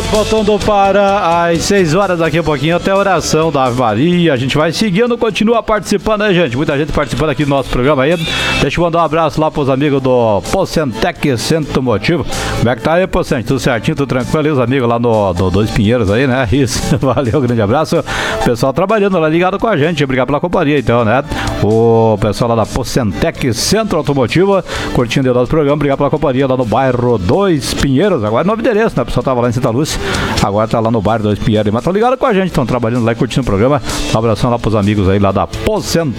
Voltando para as 6 horas daqui a pouquinho, até a oração da Ave Maria. A gente vai seguindo, continua participando, né, gente? Muita gente participando aqui do nosso programa aí. Deixa eu mandar um abraço lá pros amigos do Pocentec Centro Motivo. Como é que tá aí, Pocente? Tudo certinho, tudo tranquilo ali? Os amigos lá no Dois Pinheiros aí, né? Isso, valeu, grande abraço. O pessoal trabalhando lá, ligado com a gente. Obrigado pela companhia, então, né? O pessoal lá da Pocentec Centro Automotivo, curtindo o nosso programa. Obrigado pela companhia lá no bairro Dois Pinheiros. Agora é novo endereço, né? O pessoal tava lá em Santa Lúcia, agora tá lá no bairro Dois Pinheiros. Mas estão ligados com a gente, estão trabalhando lá e curtindo o programa. Um abração lá pros amigos aí lá da Pocentec